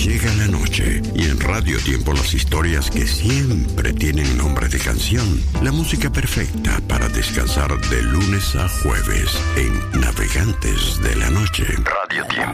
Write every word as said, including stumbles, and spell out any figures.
Llega la noche y en Radio Tiempo las historias que siempre tienen nombre de canción. La música perfecta para descansar de lunes a jueves en Navegantes de la Noche. Radio Tiempo.